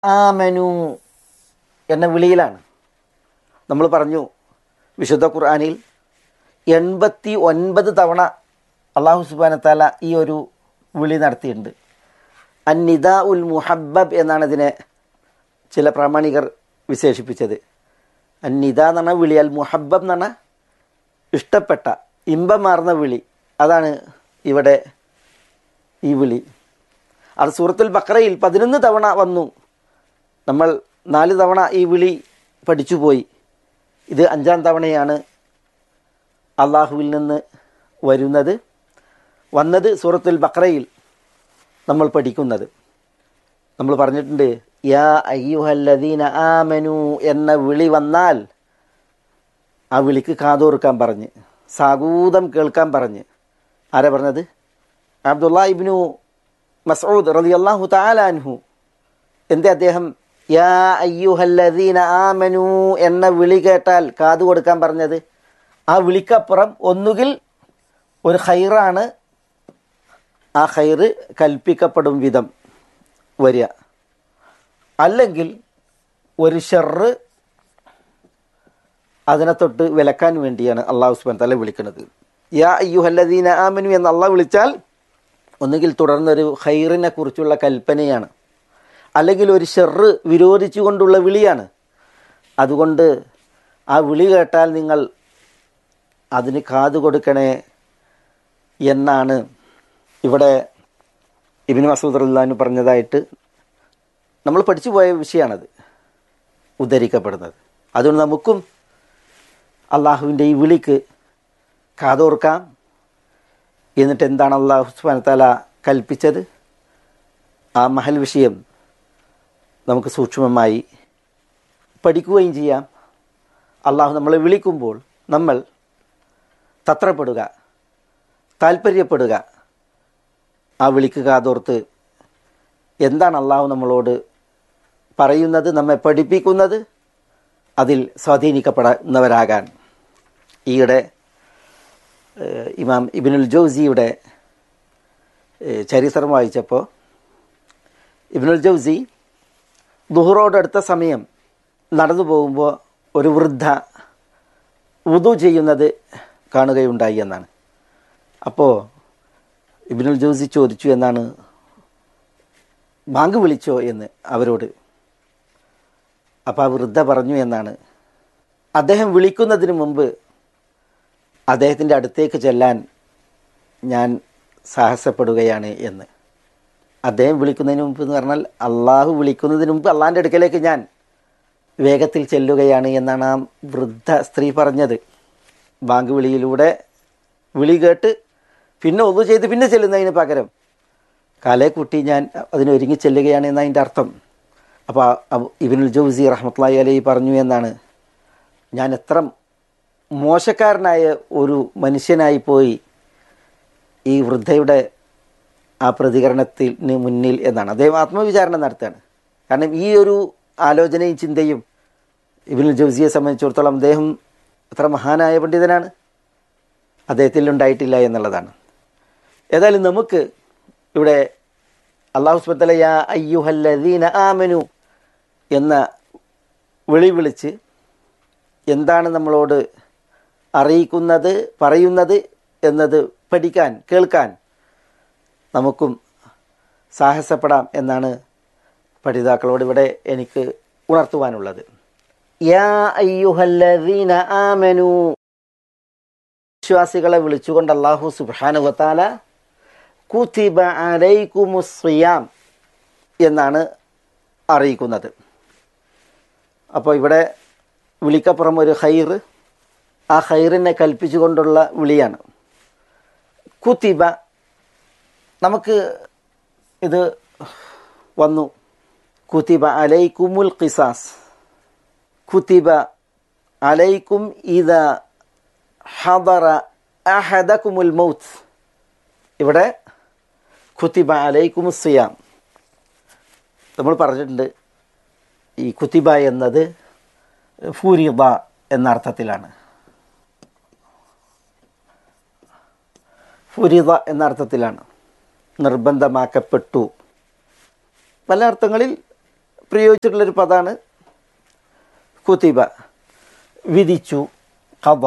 ആമനു എന്ന വിളിയിലാണ്. നമ്മൾ പറഞ്ഞു വിശുദ്ധ ഖുർആനിൽ 89 തവണ അല്ലാഹു സുബ്ഹാനഹു വ തആല ഈ ഒരു വിളി നടത്തിയിട്ടുണ്ട്. അന്നിദാ ഉൽ മുഹബ്ബബ് എന്നാണ് ഇതിനെ ചില പ്രാമാണികർ വിശേഷിപ്പിച്ചത്. അന്നിദാ എന്ന് പറഞ്ഞാൽ വിളി, അൽ മുഹബ്ബബ് എന്ന് പറഞ്ഞാൽ ഇഷ്ടപ്പെട്ട ഇമ്പമാർന്ന വിളി. അതാണ് ഇവിടെ ഈ വിളി. അത് സൂറത്തുൽ ബഖറയിൽ 11 തവണ വന്നു. നമ്മൾ 4 തവണ ഈ വിളി പഠിച്ചുപോയി. ഇത് 5-ാം തവണയാണ് അള്ളാഹുവിൽ നിന്ന് വന്നത് സൂറത്തുൽ ബഖറയിൽ നമ്മൾ പഠിക്കുന്നത്. നമ്മൾ പറഞ്ഞിട്ടുണ്ട്, യാ അയ്യുഹല്ലദീന ആമനു എന്ന വിളി വന്നാൽ ആ വിളിക്ക് കാതോർക്കാൻ പറഞ്ഞ്, സാഗൂതം കേൾക്കാൻ പറഞ്ഞ്. ആരാ പറഞ്ഞത്? അബ്ദുല്ലാ ഇബ്നു മസ്ഊദ് റളിയല്ലാഹു തആല അൻഹു. എന്തേ അദ്ദേഹം യാ അയ്യുഹല്ലദീന ആമനു എന്ന വിളി കേട്ടാൽ കാതു കൊടുക്കാൻ പറഞ്ഞത്? ആ വിളിക്കപ്പുറം ഒന്നുകിൽ ഒരു ഖൈറാണ്, ആ ഖൈറ് കൽപ്പിക്കപ്പെടും വിധം വരിക, അല്ലെങ്കിൽ ഒരു ഷർറ് അതിനെ തൊട്ട് വിലക്കാൻ വേണ്ടിയാണ് അള്ളാഹു സുബ്ഹാനഹു വ തആല വിളിക്കുന്നത്. യാ അയ്യുഹല്ലദീന ആമനു എന്ന് അള്ളാഹ് വിളിച്ചാൽ ഒന്നുകിൽ തുടർന്നൊരു ഖൈറിനെ കുറിച്ചുള്ള കൽപ്പനയാണ്, അല്ലെങ്കിൽ ഒരു ഷർറ് വിരോധിച്ചുകൊണ്ടുള്ള വിളിയാണ്. അതുകൊണ്ട് ആ വിളി കേട്ടാൽ നിങ്ങൾ അതിന് കാതു കൊടുക്കണേ എന്നാണ് ഇവിടെ ഇബ്നു മസ്ഊദ് റളിയല്ലാഹു അൻഹു പറഞ്ഞതായിട്ട് നമ്മൾ പഠിച്ചു പോയ വിഷയമാണത് ഉദ്ധരിക്കപ്പെടുന്നത്. അതുകൊണ്ട് നമുക്കും അള്ളാഹുവിൻ്റെ ഈ വിളിക്ക് കാതോർക്കാം. എന്നിട്ട് എന്താണ് അള്ളാഹു സുബ്ഹാനഹു വ തആല കൽപ്പിച്ചത്, ആ മഹൽ വിഷയം നമുക്ക് സൂക്ഷ്മമായി പഠിക്കുകയും ചെയ്യാം. അള്ളാഹു നമ്മളെ വിളിക്കുമ്പോൾ നമ്മൾ തത്രപ്പെടുക, താല്പര്യപ്പെടുക, ആ വിളിക്ക് കാതോർത്ത് എന്താണ് അള്ളാഹു നമ്മളോട് പറയുന്നത്, നമ്മെ പഠിപ്പിക്കുന്നത്, അതിൽ സ്വാധീനിക്കപ്പെടുന്നവരാകാൻ. ഈയിടെ ഇമാം ഇബ്നുൽ ജൗസിയുടെ ചരിത്രം വായിച്ചപ്പോൾ ഇബ്നുൽ ജൗസി ദുഹറോടടുത്ത സമയം നടന്നു പോകുമ്പോൾ ഒരു വൃദ്ധ വുദു ചെയ്യുന്നത് കാണുകയുണ്ടായി എന്നാണ്. അപ്പോൾ ഇബ്നുൽ ജൗസി ചോദിച്ചു, എന്നാണ് ബാങ്ക് വിളിച്ചോ എന്ന് അവരോട്. അപ്പോൾ ആ വൃദ്ധ പറഞ്ഞു എന്നാണ്, അദ്ദേഹം വിളിക്കുന്നതിന് മുമ്പ് അദ്ദേഹത്തിൻ്റെ അടുത്തേക്ക് ചെല്ലാൻ ഞാൻ സാഹസപ്പെടുകയാണ് എന്ന്. അദ്ദേഹം വിളിക്കുന്നതിന് മുമ്പ് എന്ന് പറഞ്ഞാൽ അള്ളാഹു വിളിക്കുന്നതിന് മുമ്പ് അള്ളാഹിൻ്റെ അടുക്കലേക്ക് ഞാൻ വേഗത്തിൽ ചെല്ലുകയാണ് എന്നാണ് ആ വൃദ്ധ സ്ത്രീ പറഞ്ഞത്. ബാങ്ക് വിളിയിലൂടെ വിളി കേട്ട് പിന്നെ ഒന്നു ചെയ്ത് പിന്നെ ചെല്ലുന്നതിന് പകരം കാലേ കുട്ടി ഞാൻ അതിനൊരുങ്ങി ചെല്ലുകയാണ് എന്നതിൻ്റെ അർത്ഥം. അപ്പോൾ ഇബ്നുൽ ജൗസി റഹ്മത്തുള്ളാഹി അലൈഹി പറഞ്ഞു എന്നാണ്, ഞാൻ എത്ര മോശക്കാരനായ ഒരു മനുഷ്യനായി പോയി ഈ വൃദ്ധയുടെ ആ പ്രതികരണത്തിന് മുന്നിൽ എന്നാണ്. അദ്ദേഹം ആത്മവിചാരണ നടത്തുകയാണ്. കാരണം ഈ ഒരു ആലോചനയും ചിന്തയും ഇബ്നുൽ ജൗസിയെ സംബന്ധിച്ചിടത്തോളം അദ്ദേഹം എത്ര മഹാനായ പണ്ഡിതനാണ്, അദ്ദേഹത്തിൽ ഉണ്ടായിട്ടില്ല എന്നുള്ളതാണ്. ഏതായാലും നമുക്ക് ഇവിടെ അല്ലാഹു സുബ്ഹാനഹു വ തആല യാ അയ്യുഹല്ലദീന ആമനു എന്ന വിളിച്ച് എന്താണ് നമ്മളോട് അറിയിക്കുന്നത്, പറയുന്നത് എന്നത് പഠിക്കാൻ, കേൾക്കാൻ നമുക്കും സാഹസപ്പെടാം എന്നാണ് പഠിതാക്കളോട് ഇവിടെ എനിക്ക് ഉണർത്തുവാനുള്ളത്. യാ അയ്യുഹല്ലദീന ആമനു, വിശ്വാസികളെ വിളിച്ചുകൊണ്ട് അല്ലാഹു സുബ്ഹാനഹു വ തആല കുതിബ അലൈക്കുമുസ് സിയാം എന്നാണ് അറിയിക്കുന്നത്. അപ്പോൾ ഇവിടെ വിളിക്കപ്പുറം ഒരു ഖൈർ, ആ ഖൈറിനെ കൽപ്പിച്ചുകൊണ്ടുള്ള വിളിയാണ്. കുതിബ, നമുക്ക് ഇത് വന്നു, കുതിബ അലൈക്കുമുൽ ഖിസാസ്, കുതിബ അലൈക്കും ഇദാ ഹദറ അഹദകുമുൽ മൗത്ത്. ഇവിടെ കുതിബ അലൈക്കുമുസ് സിയാം നമ്മൾ പറഞ്ഞിട്ടുണ്ട്. ഈ കുതിബ എന്നത് ഫുരിദ എന്ന അർത്ഥത്തിലാണ്. ഫുരിദ എന്ന അർത്ഥത്തിലാണ്, നിർബന്ധമാക്കപ്പെട്ടു. പല അർത്ഥങ്ങളിൽ പ്രയോഗിച്ചിട്ടുള്ളൊരു പദമാണ് കുതിബ, വിധിച്ചു, ഖദ.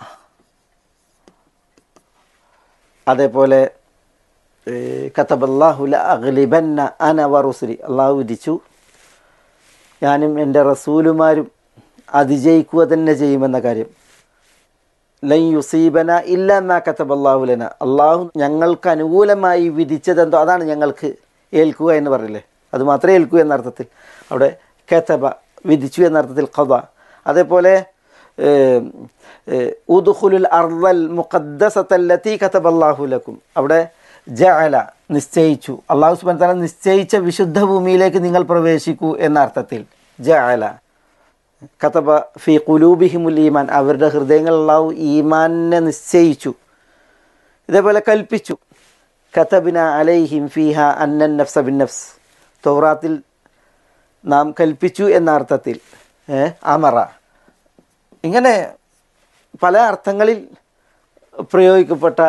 അതേപോലെ കതബല്ലാഹു ലഅഗ്ലിബന്ന അന വറുസുലി, അള്ളാഹു വിധിച്ചു ഞാനും എൻ്റെ റസൂലുമാരും അതിജയിക്കുക തന്നെ ചെയ്യുമെന്ന കാര്യം. ലൻ യുസീബന ഇല്ലാ മാ കതബല്ലാഹു ലന, അള്ളാഹു ഞങ്ങൾക്ക് അനുകൂലമായി വിധിച്ചതെന്തോ അതാണ് ഞങ്ങൾക്ക് ഏൽക്കുക എന്ന് പറയില്ലേ, അത് മാത്രമേ ഏൽക്കൂ എന്നർത്ഥത്തിൽ. അവിടെ കതബ വിധിച്ചു എന്നർത്ഥത്തിൽ ഖദ. അതേപോലെ ഉദ്ഖുലുൽ അർളൽ മുഖദ്ദസത്തല്ലതി കതബല്ലാഹു ലക്കും, അവിടെ ജഅല നിശ്ചയിച്ചു, അള്ളാഹു സുബ്ഹാനഹു വ തആല നിശ്ചയിച്ച വിശുദ്ധ ഭൂമിയിലേക്ക് നിങ്ങൾ പ്രവേശിക്കൂ എന്ന അർത്ഥത്തിൽ ജഅല. കതബ ഫീ ഖുലൂബിഹിമുൽ ഈമാൻ, അവരുടെ ഹൃദയങ്ങൾ അള്ളാഹു ഈമാനിനെ നിശ്ചയിച്ചു. ഇതേപോലെ കൽപ്പിച്ചു, കതബ്ന അലൈഹിം ഫീഹ അന്നൻ നഫ്സ ബിൻ നഫ്സ്, തൗറാത്തിൽ നാം കൽപ്പിച്ചു എന്ന അർത്ഥത്തിൽ അമറ. ഇങ്ങനെ പല അർത്ഥങ്ങളിൽ പ്രയോഗിക്കപ്പെട്ട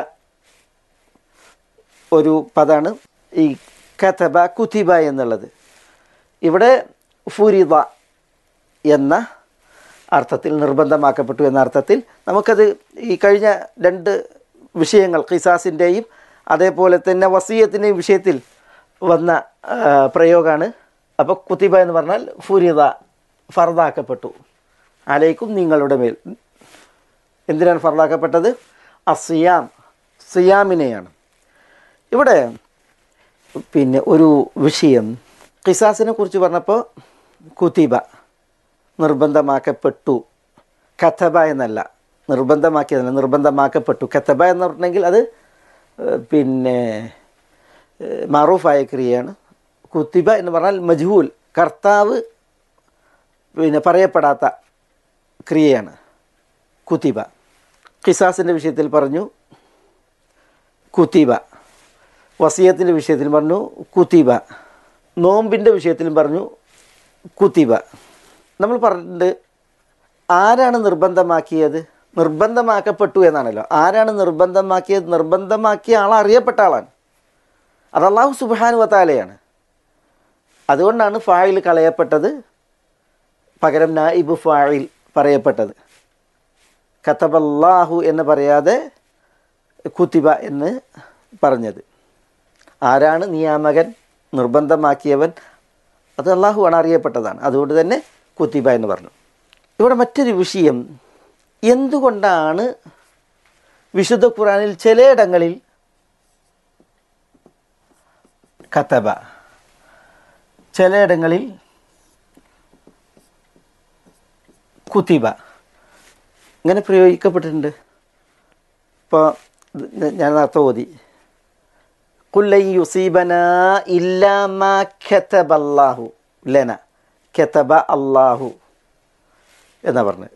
ഒരു പദമാണ് ഈ കതബ കുതിബ എന്നുള്ളത്. ഇവിടെ ഫുരിദ എന്ന അർത്ഥത്തിൽ, നിർബന്ധമാക്കപ്പെട്ടു എന്ന അർത്ഥത്തിൽ. നമുക്കത് ഈ കഴിഞ്ഞ രണ്ട് വിഷയങ്ങൾ ഖിസാസിൻ്റെയും അതേപോലെ തന്നെ വസിയത്തിൻ്റെയും വിഷയത്തിൽ വന്ന പ്രയോഗമാണ്. അപ്പോൾ കുതിബ എന്ന് പറഞ്ഞാൽ ഫുരിദ, ഫർദാക്കപ്പെട്ടു, അലൈക്കും നിങ്ങളുടെ മേൽ. എന്തിനാണ് ഫർദാക്കപ്പെട്ടത്? അസിയാം, സിയാമിനെയാണ്. ഇവിടെ പിന്നെ ഒരു വിഷയം, ഖിസാസിനെ കുറിച്ച് പറഞ്ഞപ്പോൾ കുതിബ നിർബന്ധമാക്കപ്പെട്ടു, കതബ എന്നല്ല, നിർബന്ധമാക്കിയതല്ല, നിർബന്ധമാക്കപ്പെട്ടു. കതബ എന്ന് പറഞ്ഞെങ്കിൽ അത് പിന്നെ മഅറൂഫായ ക്രിയയാണ്. കുതിബ എന്ന് പറഞ്ഞാൽ മജ്ഹൂൽ, കർത്താവ് പിന്നെ പറയപ്പെടാത്ത ക്രിയയാണ് കുതിബ. ഖിസാസിൻ്റെ വിഷയത്തിൽ പറഞ്ഞു കുതിബ, വസിയത്തിൻ്റെ വിഷയത്തിൽ പറഞ്ഞു കുതിബ, നോമ്പിൻ്റെ വിഷയത്തിലും പറഞ്ഞു കുതിബ. നമ്മൾ പറഞ്ഞിട്ടുണ്ട് ആരാണ് നിർബന്ധമാക്കിയത്? നിർബന്ധമാക്കപ്പെട്ടു എന്നാണല്ലോ. ആരാണ് നിർബന്ധമാക്കിയത്? നിർബന്ധമാക്കിയ ആൾ അറിയപ്പെട്ട ആളാണ്, അത് അല്ലാഹു സുബ്ഹാനഹു വ തആലയാണ്. അതുകൊണ്ടാണ് ഫായിൽ കളയപ്പെട്ടത്, പകരം നായിബ് ഫായിൽ പറയപ്പെട്ടത്. കതബല്ലാഹു എന്ന് പറയാതെ കുതിബ എന്ന് പറഞ്ഞത്. ആരാണ് നിയാമകൻ, നിർബന്ധമാക്കിയവൻ? അത് അല്ലാഹു ആണ്, അറിയപ്പെട്ടതാണ്. അതുകൊണ്ട് തന്നെ കുതിബ എന്ന് പറഞ്ഞു. ഇവിടെ മറ്റൊരു വിഷയം, എന്തുകൊണ്ടാണ് വിശുദ്ധ ഖുർആനിൽ ചിലയിടങ്ങളിൽ കതബ, ചിലയിടങ്ങളിൽ കുതിബ ഇങ്ങനെ പ്രയോഗിക്കപ്പെട്ടിട്ടുണ്ട്? ഇപ്പോൾ ഞാൻ നേരത്തെ ഓതി, ഖുൽ ലൻ യുസീബനാ ഇല്ലാ മാ കതബല്ലാഹു ലന, കതബ അല്ലാഹു എന്നാ പറഞ്ഞത്.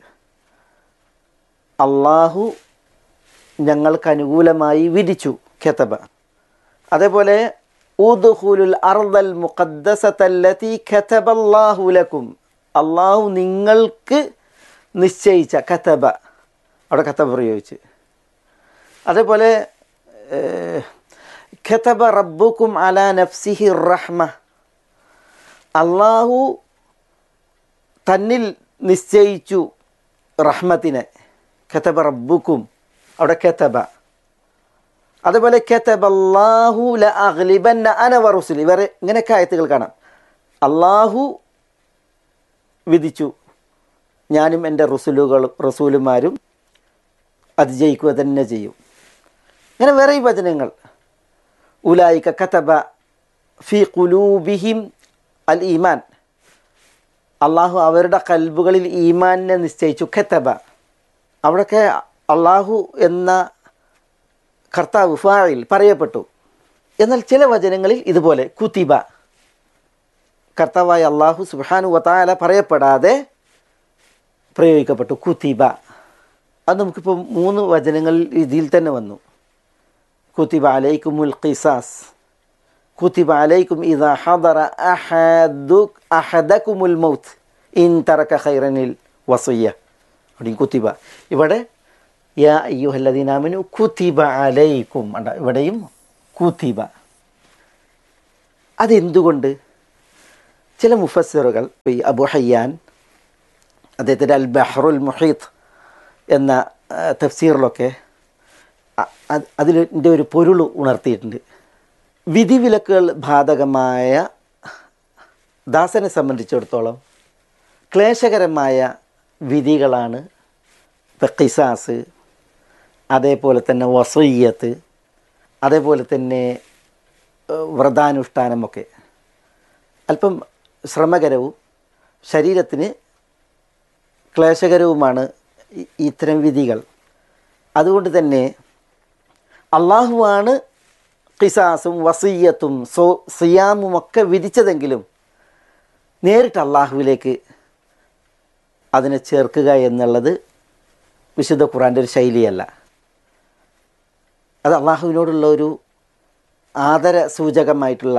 അള്ളാഹു ഞങ്ങൾക്ക് അനുകൂലമായി വിധിച്ചു, കതബ. അതേപോലെ ഉദ്ഖുലുൽ അർളൽ മുഖദ്ദസത്തല്ലതി കതബല്ലാഹു ലക്കും, അള്ളാഹു നിങ്ങൾക്ക് നിശ്ചയിച്ച, കതബ അവിടെ കതബ പ്രയോഗിച്ച്. അതേപോലെ കതബ റബ്ബുക്കും അലാ നഫ്സിഹി റഹ്മ, അള്ളാഹു തന്നിൽ നിശ്ചയിച്ചു റഹ്മത്തിനെ, കതബ റബ്ബുക്കും അവിടെ കതബ. അതേപോലെ കതബല്ലാഹു ലഅഗ്ലിബന്ന അന വറുസുലി, വേറെ ഇങ്ങനെയൊക്കെ ആയത്തുകൾ കാണാം. അള്ളാഹു വിധിച്ചു ഞാനും എൻ്റെ റസൂലുമാരും അതിജയിക്കുക തന്നെ ചെയ്യും. ഇങ്ങനെ വേറെ ഈ വചനങ്ങൾ, ഉലായിക കതബ ഫീ ഖുലൂബിഹിം അൽ ഈമാൻ, അള്ളാഹു അവരുടെ കൽബുകളിൽ ഈമാനിനെ നിശ്ചയിച്ചു, കതബ. അവിടെയൊക്കെ അള്ളാഹു എന്ന കർത്താവ് ഫായിൽ പറയപ്പെട്ടു. എന്നാൽ ചില വചനങ്ങളിൽ ഇതുപോലെ കുതിബ, കർത്താവായ അള്ളാഹു സുബ്ഹാനഹു വ തആല പറയപ്പെടാതെ പ്രയോഗിക്കപ്പെട്ടു, കുതിബ. അത് നമുക്കിപ്പോൾ 3 വചനങ്ങളിൽ ഇതിൽ തന്നെ വന്നു. കുതിബ അലൈക്കുമുൽ ഖിസാസ്, കുതിബ അലൈക്കും ഇദാ ഹദറ അഹദകുമുൽ മൗത്ത് ഇൻ തറക ഖൈറനിൽ വസിയ്യ. അവിടെ കുതിബ. ഇവിടെ യാ അയ്യുഹല്ലദീന ആമനു കുതിബ അലൈക്കും, ഇവിടെയും കുതിബ. അതെന്തുകൊണ്ട്? ചില മുഫസ്സിറുകൾ, ഈ അബു ഹയ്യാൻ അദ്ദേഹത്തിൻ്റെ അൽ ബഹ്റുൽ മുഹീത്ത് എന്ന തഫ്സീറിലൊക്കെ അതിൻ്റെ ഒരു പൊരുൾ ഉണർത്തിയിട്ടുണ്ട്. വിധിവിലക്കുകൾ ബാധകമായ ദാസനെ സംബന്ധിച്ചിടത്തോളം ക്ലേശകരമായ വിധികളാണ് ഖിസാസ്, അതേപോലെ തന്നെ വസിയ്യത്ത്, അതേപോലെ തന്നെ വ്രതാനുഷ്ഠാനമൊക്കെ അല്പം ശ്രമകരവും ശരീരത്തിന് ക്ലേശകരവുമാണ് ഇത്തരം വിധികൾ. അതുകൊണ്ട് തന്നെ അള്ളാഹുവാണ് ഖിസാസും വസിയ്യത്തും സിയാമുമൊക്കെ വിധിച്ചതെങ്കിലും നേരിട്ട് അള്ളാഹുവിലേക്ക് അതിനെ ചേർക്കുക എന്നുള്ളത് വിശുദ്ധ ഖുർആൻ്റെ ഒരു ശൈലിയല്ല. അത് അള്ളാഹുവിനോടുള്ള ഒരു ആദര സൂചകമായിട്ടുള്ള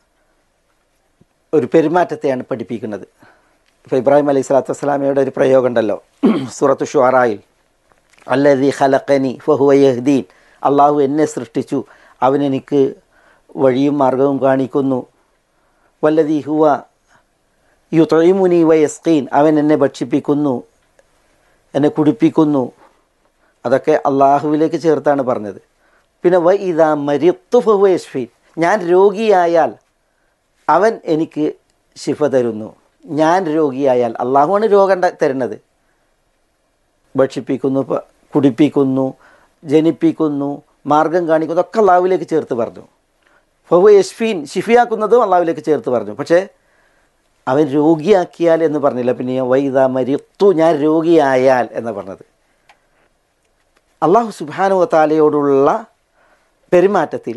ഒരു പെരുമാറ്റത്തെയാണ് പഠിപ്പിക്കുന്നത്. ഇപ്പോൾ ഇബ്രാഹിം അലൈഹി സ്വലാത്തു വസ്സലാമയുടെ ഒരു പ്രയോഗം ഉണ്ടല്ലോ സൂറത്തു ഷുഅറായിൽ, അല്ലദീ ഖലഖനി ഫഹുവ യഹ്ദീൻ, അള്ളാഹു എന്നെ സൃഷ്ടിച്ചു, അവനെനിക്ക് വഴിയും മാർഗവും കാണിക്കുന്നു. വല്ലദീ ഹുവ യുത്ഇമുനി വയസ്ഖീൻ, അവൻ എന്നെ ഭക്ഷിപ്പിക്കുന്നു, എന്നെ കുടിപ്പിക്കുന്നു. അതൊക്കെ അള്ളാഹുവിലേക്ക് ചേർത്താണ് പറഞ്ഞത്. പിന്നെ വ ഇദാ മരിത്തു ഫഹുവ യശ്ഫീൻ, ഞാൻ രോഗിയായാൽ അവൻ എനിക്ക് ശിഫ തരുന്നു. ഞാൻ രോഗിയായാൽ അള്ളാഹുവാണ് രോഗം തരുന്നത്. ഭക്ഷിപ്പിക്കുന്നു, കുടിപ്പിക്കുന്നു, ജനിപ്പിക്കുന്നു, മാർഗം കാണിക്കുന്നു, ഒക്കെ അള്ളാഹുവിലേക്ക് ചേർത്ത് പറഞ്ഞു. ഫഹുവ യശ്ഫീൻ, ഷിഫിയാക്കുന്നതും അള്ളാഹുവിലേക്ക് ചേർത്ത് പറഞ്ഞു. പക്ഷേ അവൻ രോഗിയാക്കിയാൽ എന്ന് പറഞ്ഞില്ല. പിന്നെ വൈദാ മരിത്തു, ഞാൻ രോഗിയായാൽ എന്ന് പറഞ്ഞത്. അള്ളാഹു സുബ്ഹാനഹു വ തആലയോടുള്ള പെരുമാറ്റത്തിൽ,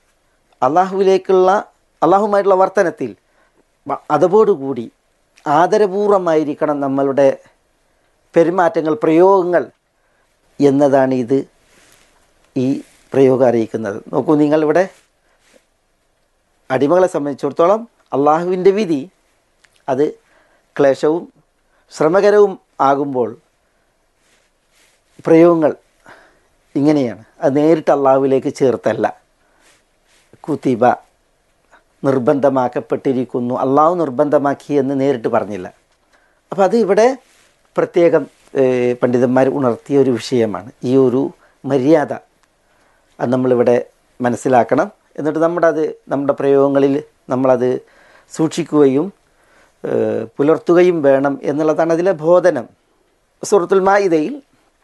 അള്ളാഹുമായിട്ടുള്ള വർത്തനത്തിൽ അതോടുകൂടി ആദരപൂർവമായിരിക്കണം നമ്മളുടെ പെരുമാറ്റങ്ങൾ, പ്രയോഗങ്ങൾ എന്നതാണ് ഈ പ്രയോഗം അറിയിക്കുന്നത്. നോക്കൂ, നിങ്ങളിവിടെ അടിമകളെ സംബന്ധിച്ചിടത്തോളം അള്ളാഹുവിൻ്റെ വിധി അത് ക്ലേശവും ശ്രമകരവും ആകുമ്പോൾ പ്രയോഗങ്ങൾ ഇങ്ങനെയാണ്. അത് നേരിട്ട് അള്ളാഹുവിലേക്ക് ചേർത്തല്ല. കുതിബ, നിർബന്ധമാക്കപ്പെട്ടിരിക്കുന്നു, അള്ളാഹു നിർബന്ധമാക്കി എന്ന് നേരിട്ട് പറഞ്ഞില്ല. അപ്പോൾ അത് ഇവിടെ പ്രത്യേകം പണ്ഡിതന്മാർ ഉണർത്തിയ ഒരു വിഷയമാണ്. ഈ ഒരു മര്യാദ അത് നമ്മളിവിടെ മനസ്സിലാക്കണം. എന്നിട്ട് നമ്മുടെ പ്രയോഗങ്ങളിൽ നമ്മളത് സൂക്ഷിക്കുകയും പുലർത്തുകയും വേണം എന്നുള്ളതാണ് അതിലെ ബോധനം. സൂറത്തുൽ മാഇദയിൽ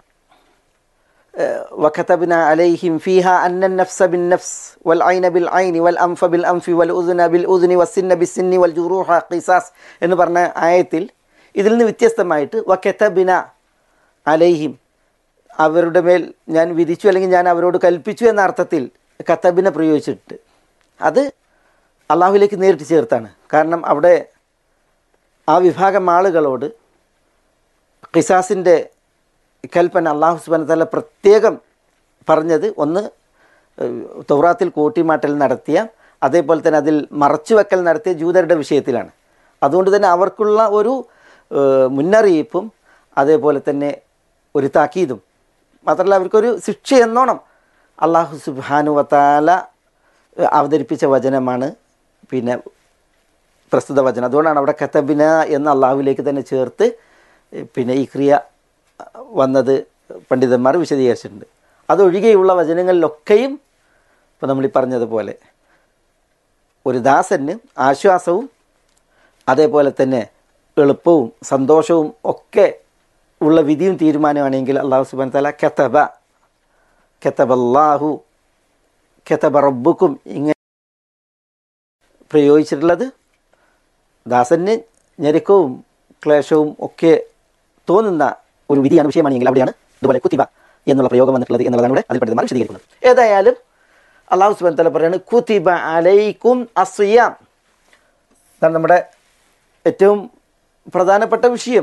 വകതബ്നാ അലൈഹിം ഫീഹാ അന്നൻ നഫ്സ ബിൻ നഫ്സ് വൽ ഐന ബിൽ ഐനി വൽ അൻഫ ബിൽ അൻഫി വൽ ഉദ്ന ബിൽ ഉദ്നി വസ്സിന്ന ബിസ്സിന്നി വൽ ജുറൂഹ ഖിസാസ് എന്ന് പറഞ്ഞ ആയത്തിൽ ഇതിൽ നിന്ന് വ്യത്യസ്തമായിട്ട് വകതബ്നാ അലൈഹിം, അവരുടെ മേൽ ഞാൻ വിധിച്ചു അല്ലെങ്കിൽ ഞാൻ അവരോട് കൽപ്പിച്ചു എന്ന അർത്ഥത്തിൽ കതബിനെ പ്രയോഗിച്ചിട്ട് അത് അള്ളാഹുവിലേക്ക് നേരിട്ട് ചേർത്താണ്. കാരണം അവിടെ ആ വിഭാഗം ആളുകളോട് ഖിസാസിൻ്റെ കൽപ്പന അള്ളാഹു സുബ്ഹാനഹു വ തആല പ്രത്യേകം പറഞ്ഞത് ഒന്ന് തൗറാത്തിൽ കൂട്ടിമാറ്റൽ നടത്തിയ, അതേപോലെ തന്നെ അതിൽ മറച്ചുവെക്കൽ നടത്തിയ ജൂതരുടെ വിഷയത്തിലാണ്. അതുകൊണ്ട് തന്നെ അവർക്കുള്ള ഒരു മുന്നറിയിപ്പും അതേപോലെ തന്നെ ഒരു താക്കീതും മാത്രമല്ല അവർക്കൊരു ശിക്ഷ എന്നോണം അള്ളാഹു സുബ്ഹാനഹു വ തആല അവതരിപ്പിച്ച വചനമാണ് പിന്നെ പ്രസ്തുത വചനം. അതുകൊണ്ടാണ് അവിടെ കതബിന എന്ന് അള്ളാഹുവിലേക്ക് തന്നെ ചേർത്ത് പിന്നെ ഈ ക്രിയ വന്നത് പണ്ഡിതന്മാർ വിശദീകരിച്ചിട്ടുണ്ട്. അതൊഴികെയുള്ള വചനങ്ങളിലൊക്കെയും ഇപ്പോൾ നമ്മൾ ഈ പറഞ്ഞതുപോലെ ഒരു ദാസന് ആശ്വാസവും അതേപോലെ തന്നെ എളുപ്പവും സന്തോഷവും ഒക്കെ ഉള്ള വിധിയും തീരുമാനമാണെങ്കിൽ അള്ളാഹു സുബ്ഹാനഹു വ തആല കതബല്ലാഹു കതബ റബ്ബുക്കും ഇങ്ങനെ പ്രയോഗിച്ചിട്ടുള്ളത് ദാസന് ഞെരുക്കവും ക്ലേശവും ഒക്കെ തോന്നുന്ന ഒരു വിധിയാണ്, വിഷയമാണെങ്കിൽ അവിടെയാണ് ഇതുപോലെ കുതിബ എന്നുള്ള പ്രയോഗം വന്നിട്ടുള്ളത് എന്നുള്ളതാണ് ഇവിടെ അതിൽ പണ്ഡിതന്മാർ വിശദീകരിക്കുന്നത്. ഏതായാലും അള്ളാഹു സുബ്ഹാനഹു വ തആല പറയാണ് കുതിബ അലൈക്കും അസ്സിയാം. അതാണ് നമ്മുടെ ഏറ്റവും പ്രധാനപ്പെട്ട വിഷയം.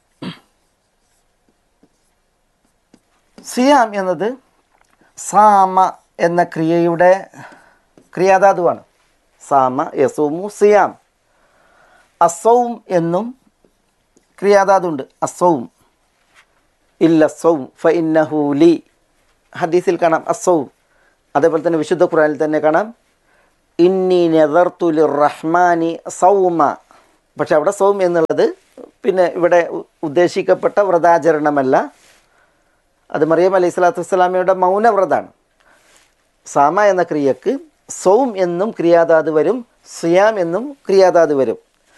സിയാം എന്നത് സാമ എന്ന ക്രിയയുടെ ക്രിയാധാതുവാണ്. സാമ യസൂമു സിയാം. അസൗം എന്നും ക്രിയാധാതുണ്ട്. അസൗം ഇല്ല സൗം ഫഇന്നഹു ലി, ഹദീസിൽ കാണാം അസൗം. അതേപോലെ തന്നെ വിശുദ്ധ ഖുർആനിൽ തന്നെ കാണാം ഇന്നി നദർതു ലിർറഹ്മാനി സൗമ. പക്ഷെ അവിടെ സൗം എന്നുള്ളത് പിന്നെ ഇവിടെ ഉദ്ദേശിക്കപ്പെട്ട വ്രതാചരണമല്ല. അത് മറിയം അലൈഹി സ്വലാത്തു വസ്സലാമയുടെ മൗനവ്രതാണ്. സാമ എന്ന ക്രിയക്ക് സൗം എന്നും ക്രിയാധാത് വരും, സിയാം എന്നും ക്രിയാധാത് വരും.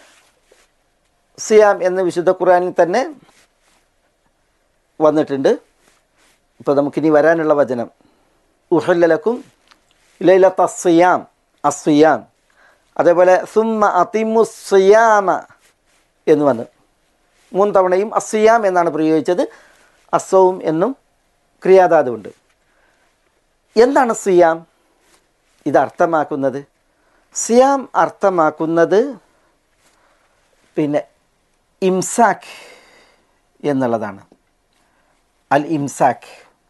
സിയാം എന്ന് വിശുദ്ധ ഖുർആനിൽ തന്നെ വന്നിട്ടുണ്ട്. ഇപ്പോൾ നമുക്കിനി വരാനുള്ള വചനം ഉഹല്ല ലക്കും ലൈലത്ത സിയാം, അസ്സിയാം. അതേപോലെ സുമ്മ അതിമു സിയാമ എന്ന് വന്നു. 3 തവണയും അസ്സിയാം എന്നാണ് പ്രയോഗിച്ചത്. അസൗം എന്നും ക്രിയാധാതുണ്ട്. എന്താണ് സിയാം ഇത് അർത്ഥമാക്കുന്നത്? സിയാം അർത്ഥമാക്കുന്നത് പിന്നെ ഇംസാക്ക് എന്നുള്ളതാണ്. അൽ ഇംസാക്ക്.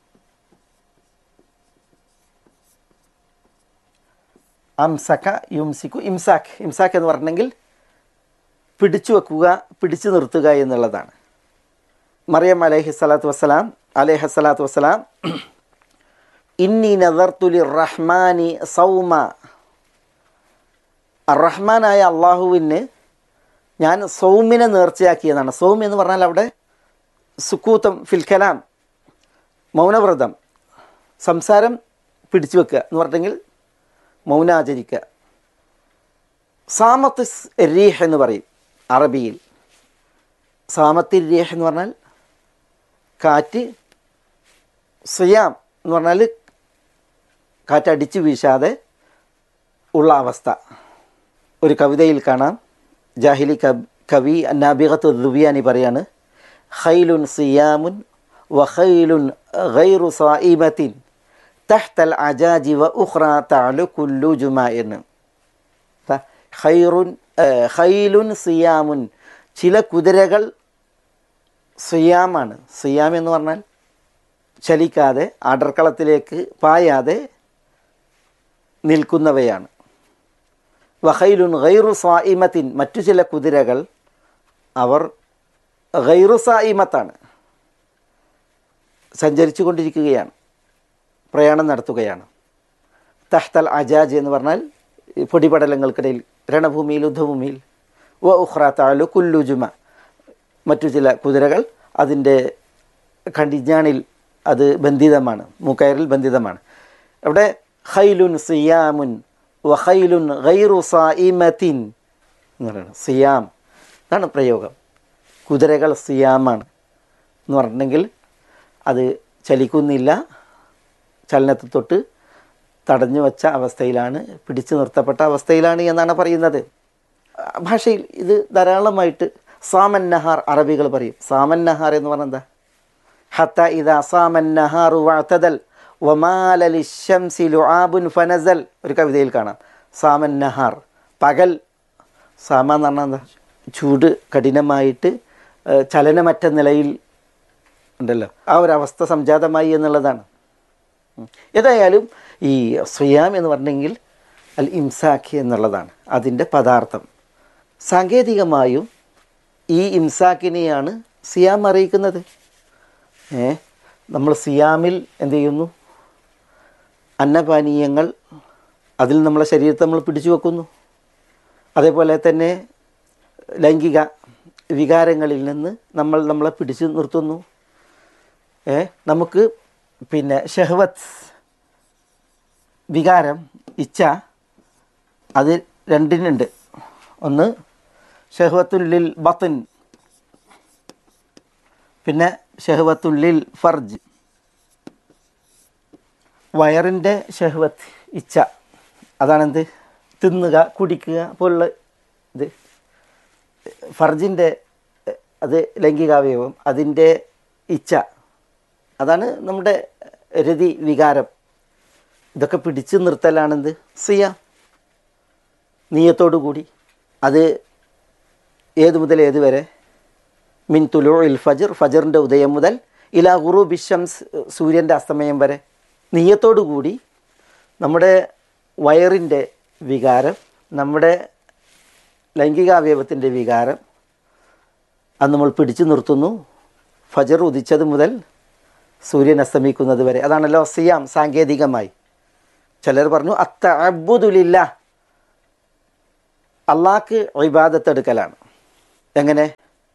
അംസക യുംസിക്കു ഇംസാക്ക്. ഇംസാക്ക് എന്ന് പറഞ്ഞെങ്കിൽ പിടിച്ചു വെക്കുക, പിടിച്ചു നിർത്തുക എന്നുള്ളതാണ്. മറിയം അലൈഹിസ്സലാത്തു വസ്സലാം ഇന്നി നദർതു ലിർറഹ്മാനി സൗമ, അർറഹ്മാനായ അള്ളാഹുവിന് ഞാൻ സൗമിനെ നേർച്ചയാക്കിയതാണ്. സൗം എന്ന് പറഞ്ഞാൽ അവിടെ സുക്കൂത്തം ഫിൽ കലാം, മൗനവ്രതം, സംസാരം പിടിച്ചു വെക്കുക എന്ന് പറഞ്ഞെങ്കിൽ മൗനാചരിക്കുക. സാമത്ത് രീഹ് എന്ന് പറയും അറബിയിൽ. സാമത്തി രീഹ് എന്ന് പറഞ്ഞാൽ കാറ്റ്, സിയാം എന്ന് പറഞ്ഞാൽ കാറ്റടിച്ചു വീശാതെ ഉള്ള അവസ്ഥ. ഒരു കവിതയിൽ കാണാം, ജാഹിലി കവി നാബിഗത്തു ദുബിയാനി പറയാണ്, ഖൈലുൻ സിയാമുൻ വഖൈലുൻ ഗൈറു സായിമത്തിൻ തഹ്തൽ അജാജി വ ഉഖ്റ തഅലു കുല്ലു ജുമാഇൻ. ഖൈലുൻ സിയാമുൻ, ചില കുതിരകൾ സിയാമാണ്. സിയാം എന്ന് പറഞ്ഞാൽ ചലിക്കാതെ അടർക്കളത്തിലേക്ക് പായാതെ നിൽക്കുന്നവയാണ്. വഖൈലുൻ ഗൈറു സായിമത്തിൻ, മറ്റു ചില കുതിരകൾ അവർ ഗൈറു സായിമത്താണ്, സഞ്ചരിച്ചു കൊണ്ടിരിക്കുകയാണ്, പ്രയാണം നടത്തുകയാണ്. തഹ്തൽ അജാജ് എന്ന് പറഞ്ഞാൽ പൊടിപടലങ്ങൾക്കിടയിൽ, രണഭൂമിയിൽ, യുദ്ധഭൂമിയിൽ. വ ഉഖ്റ തഅലു കുല്ലു ജുമ, മറ്റു ചില കുതിരകൾ അതിൻ്റെ കടിഞ്ഞാണിൽ അത് ബന്ധിതമാണ്, മൂക്കയറിൽ ബന്ധിതമാണ്. അവിടെ ഖൈലുൻ സിയാമുൻ വ ഖൈലുൻ ഗൈറു സായിമത്തിൻ എന്ന് പറയുന്നത്. സിയാം ഇതാണ് പ്രയോഗം. കുതിരകൾ സിയാമാണ് എന്ന് പറഞ്ഞിട്ടുണ്ടെങ്കിൽ അത് ചലിക്കുന്നില്ല, ചലനത്തിൽ തൊട്ട് തടഞ്ഞു വച്ച അവസ്ഥയിലാണ്, പിടിച്ചു നിർത്തപ്പെട്ട അവസ്ഥയിലാണ് എന്നാണ് പറയുന്നത്. ഭാഷയിൽ ഇത് ധാരാളമായിട്ട് സാമൻ നഹാർ അറബികൾ പറയും. സാമൻ നഹാർ എന്ന് പറഞ്ഞാൽ എന്താ? ഹത്ത ഇദാ സാമൻ നഹാറു വഅതദൽ വമാല ലിശ്ശംസി ലുആബുൻ ഫനസൽ. ഒരു കവിതയിൽ കാണാം സാമൻ നഹാർ, പകൽ. സാമ എന്ന് പറഞ്ഞാൽ എന്താ? ചൂട് കഠിനമായിട്ട് ചലനമറ്റ നിലയിൽ ഉണ്ടല്ലോ, ആ ഒരവസ്ഥ സംജാതമായി എന്നുള്ളതാണ്. ഏതായാലും ഈ സിയാം എന്ന് പറഞ്ഞെങ്കിൽ അൽ ഇംസാഖ് എന്നുള്ളതാണ് അതിൻ്റെ പദാർത്ഥം. സാങ്കേതികമായും ഈ ഇംസാക്കിനെയാണ് സിയാം അറിയിക്കുന്നത്. നമ്മൾ സിയാമിൽ എന്ത് ചെയ്യുന്നു? അന്നപാനീയങ്ങൾ അതിൽ നമ്മളെ ശരീരത്തെ നമ്മൾ പിടിച്ചു വെക്കുന്നു. അതേപോലെ തന്നെ ലൈംഗിക വികാരങ്ങളിൽ നിന്ന് നമ്മളെ പിടിച്ചു നിർത്തുന്നു. നമുക്ക് പിന്നെ ഷഹ്വത്ത് വികാരം, ഇച്ഛ, അത് രണ്ടിനുണ്ട്. ഒന്ന് ഷഹ്വത്തുൽ ബത്ൻ, പിന്നെ ഷഹ്വത്തുൽ ഫർജ്. വയറിൻ്റെ ഷഹ്വത്ത്, ഇച്ഛ, അതാണെന്ത്? തിന്നുക, കുടിക്കുക പോലുള്ള ഇത്. ഫർജിൻ്റെ അത് ലൈംഗികാവയവം, അതിൻ്റെ ഇച്ഛ, അതാണ് നമ്മുടെ രതി, വികാരം. ഇതൊക്കെ പിടിച്ചു നിർത്തലാണെന്ത്? സിയാം. നിയത്തോടു കൂടി. അത് ഏത് മുതൽ ഏത് വരെ? മിൻ തുലൂഇൽ ഫജ്ർ, ഫജറിൻ്റെ ഉദയം മുതൽ ഇലാ ഗുറൂബി ശംസ്, സൂര്യൻ്റെ അസ്തമയം വരെ. നിയത്തോടു കൂടി നമ്മുടെ വയറിൻ്റെ വികാരം, നമ്മുടെ ലൈംഗികാവയവത്തിൻ്റെ വികാരം അത് നമ്മൾ പിടിച്ചു നിർത്തുന്നു. ഫജർ ഉദിച്ചത് മുതൽ സൂര്യൻ അസ്തമിക്കുന്നത് വരെ. അതാണല്ലോ സിയാം സാങ്കേതികമായി. ചിലർ പറഞ്ഞു അത്തഅബ്ബുദു ലില്ലാഹ്, അള്ളാഹ്ക്ക് ഇബാദത്ത് എടുക്കലാണ്. എങ്ങനെ?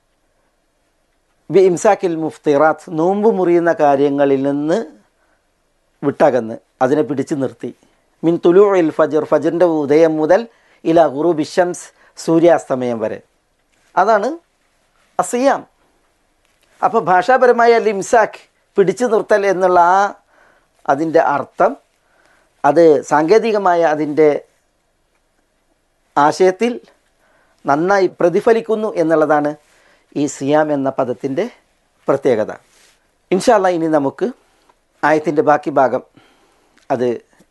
ബി ഇംസാക്കിൽ മുഫ്തിറാത്ത്, നോമ്പ് മുറിയുന്ന കാര്യങ്ങളിൽ നിന്ന് വിട്ടകന്ന് അതിനെ പിടിച്ചു നിർത്തി. മിൻ തുലൂഇൽ ഫജ്ർ, ഫജ്റിൻ്റെ ഉദയം മുതൽ ഇലാ ഗുറൂബി ശംസ്, സൂര്യാസ്തമയം വരെ. അതാണ് അസിയാം. അപ്പോൾ ഭാഷാപരമായ അൽ ഇംസാക്ക്, പിടിച്ചു നിർത്തൽ എന്നുള്ള അതിൻ്റെ അർത്ഥം, അത് സാങ്കേതികമായ അതിൻ്റെ ആശയത്തിൽ നന്നായി പ്രതിഫലിക്കുന്നു എന്നുള്ളതാണ് ഈ സിയാം എന്ന പദത്തിൻ്റെ പ്രത്യേകത. ഇൻഷാ അല്ലാഹ് ഇനി നമുക്ക് ആയത്തിൻ്റെ ബാക്കി ഭാഗം അത്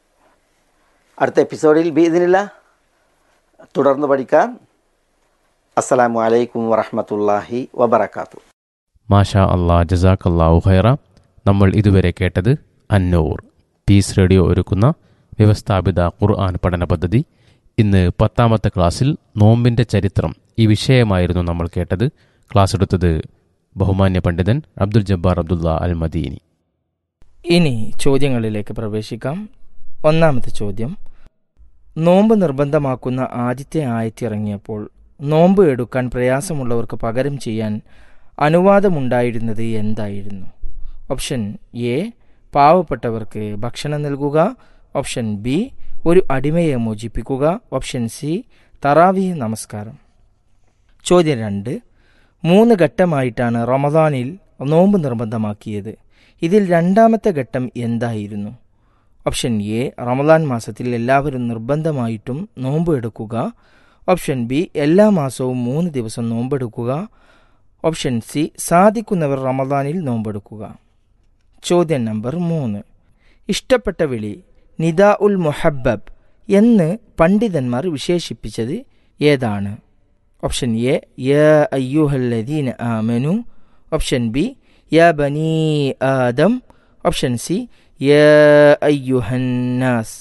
അടുത്ത എപ്പിസോഡിൽ ബിഇദ്നില്ലാഹ് തുടർന്ന് പഠിക്കാം. അസ്സലാമു അലൈക്കും വറഹ്മത്തുള്ളാഹി വബറകാതുഹു. മാഷാ അല്ലാ, ജസാക്കല്ലാഹു ഖൈറ. നമ്മൾ ഇതുവരെ കേട്ടത് അന്നൂർ, പീസ് റേഡിയോ ഒരുക്കുന്ന വ്യവസ്ഥാപിത ഖുർആൻ പഠന പദ്ധതി. ഇന്ന് 10ാമത്തെ ക്ലാസ്സിൽ നോമ്പിൻ്റെ ചരിത്രം, ഈ വിഷയമായിരുന്നു നമ്മൾ കേട്ടത്. ക്ലാസ് എടുത്തത് ബഹുമാന്യ പണ്ഡിതൻ അബ്ദുൽ ജബ്ബാർ അബ്ദുള്ള അൽ മദീനി. ഇനി ചോദ്യങ്ങളിലേക്ക് പ്രവേശിക്കാം. ഒന്നാമത്തെ ചോദ്യം: നോമ്പ് നിർബന്ധമാക്കുന്ന ആദ്യത്തെ ആയത്തിറങ്ങിയപ്പോൾ നോമ്പ് എടുക്കാൻ പ്രയാസമുള്ളവർക്ക് പകരം ചെയ്യാൻ അനുവാദമുണ്ടായിരുന്നത് എന്തായിരുന്നു? ഓപ്ഷൻ എ, പാവപ്പെട്ടവർക്ക് ഭക്ഷണം നൽകുക. ഓപ്ഷൻ ബി, ഒരു അടിമയെ മോചിപ്പിക്കുക. ഓപ്ഷൻ സി, തറാവീഹ് നമസ്കാരം. ചോദ്യം 2: 3 ഘട്ടമായിട്ടാണ് റമദാനിൽ നോമ്പ് നിർബന്ധമാക്കിയത്. ഇതിൽ രണ്ടാമത്തെ ഘട്ടം എന്തായിരുന്നു? ഓപ്ഷൻ എ, റമദാൻ മാസത്തിൽ എല്ലാവരും നിർബന്ധമായിട്ടും നോമ്പ് എടുക്കുക. ഓപ്ഷൻ ബി, എല്ലാ മാസവും 3 ദിവസം നോമ്പെടുക്കുക. ഓപ്ഷൻ സി, സാധിക്കുന്നവർ റമദാനിൽ നോമ്പെടുക്കുക. ചോദ്യം നമ്പർ 3: ഇഷ്ടപ്പെട്ട വിളി നിദാ ഉൽ മുഹബ്ബബ് എന്ന് പണ്ഡിതന്മാർ വിശേഷിപ്പിച്ചത് ഏതാണ്? ഓപ്ഷൻ എ, യാ അയ്യുഹല്ലദീന ആമനു. ഓപ്ഷൻ ബി, യാ ബനീ ആദം. ഓപ്ഷൻ സി, യാ അയ്യുഹന്നാസ്.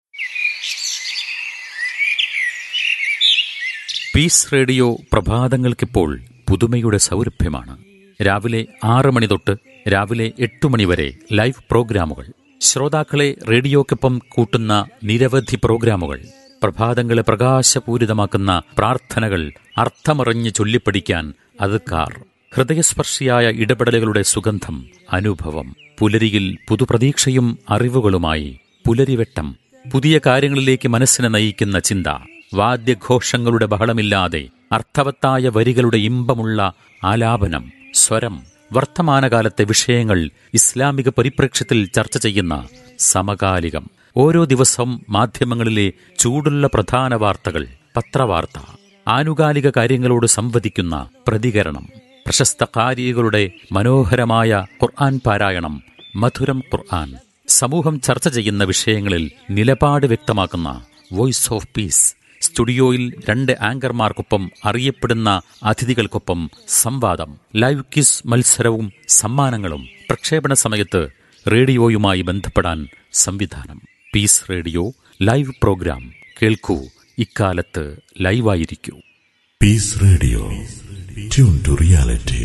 പീസ് റേഡിയോ പ്രഭാതങ്ങൾക്കിപ്പോൾ പുതുമയുടെ സൗരഭ്യമാണ്. രാവിലെ 6 മണി തൊട്ട് രാവിലെ 8 മണി വരെ ലൈവ് പ്രോഗ്രാമുകൾ. ശ്രോതാക്കളെ റേഡിയോക്കൊപ്പം കൂട്ടുന്ന നിരവധി പ്രോഗ്രാമുകൾ. പ്രഭാതങ്ങളെ പ്രകാശപൂരിതമാക്കുന്ന പ്രാർത്ഥനകൾ, അർത്ഥമറിഞ്ഞ് ചൊല്ലിപ്പഠിക്കാൻ അദ്കാർ, ഹൃദയസ്പർശിയായ ഇടപെടലുകളുടെ സുഗന്ധം, അനുഭവം. പുലരിയിൽ പുതുപ്രതീക്ഷയും അറിവുകളുമായി പുലരിവെട്ടം. പുതിയ കാര്യങ്ങളിലേക്ക് മനസ്സിനെ നയിക്കുന്ന ചിന്ത. വാദ്യഘോഷങ്ങളുടെ ബഹളമില്ലാതെ അർത്ഥവത്തായ വരികളുടെ ഇമ്പമുള്ള ആലാപനം, സ്വരം. വർത്തമാനകാലത്തെ വിഷയങ്ങൾ ഇസ്ലാമിക പരിപ്രേക്ഷ്യത്തിൽ ചർച്ച ചെയ്യുന്ന സമകാലികം. ഓരോ ദിവസവും മാധ്യമങ്ങളിലെ ചൂടുള്ള പ്രധാന വാർത്തകൾ, പത്രവാർത്ത, ആനുകാലിക കാര്യങ്ങളോട് സംവദിക്കുന്ന പ്രതികരണം, പ്രശസ്ത ഖാരികളുടെ മനോഹരമായ ഖുർആൻ പാരായണം, മധുരം ഖുർആൻ. സമൂഹം ചർച്ച ചെയ്യുന്ന വിഷയങ്ങളിൽ നിലപാട് വ്യക്തമാക്കുന്ന വോയിസ് ഓഫ് പീസ്. സ്റ്റുഡിയോയിൽ 2 ആങ്കർമാർക്കൊപ്പം അറിയപ്പെടുന്ന അതിഥികൾക്കൊപ്പം സംവാദം, ലൈവ് ക്വിസ് മത്സരവും സമ്മാനങ്ങളും. പ്രക്ഷേപണ സമയത്ത് റേഡിയോയുമായി ബന്ധപ്പെടാൻ സംവിധാനം. പീസ് റേഡിയോ ലൈവ് പ്രോഗ്രാം കേൾക്കൂ. ഇക്കാലത്ത് ലൈവായിരിക്കൂ. Piece radio, tune to reality.